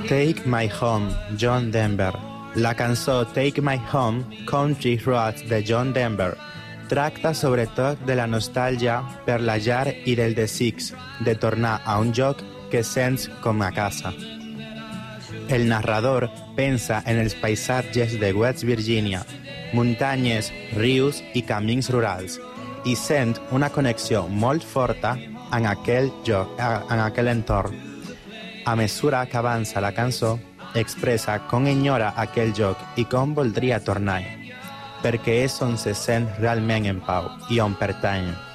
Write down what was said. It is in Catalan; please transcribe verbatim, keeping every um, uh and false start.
Take My Home, John Denver. La cançó Take My Home, Country Roads de John Denver tracta sobretot de la nostàlgia per la llar i del desig de tornar a un lloc que sents com a casa. El narrador pensa en els paisatges de West Virginia, muntanyes, rius i camins rurals, i sent una connexió molt forta en aquell lloc, en aquell entorn. A mesura que avança la cançó, expressa com enyora aquell lloc i com voldria tornar, perquè és on se sent realment en pau i on pertany.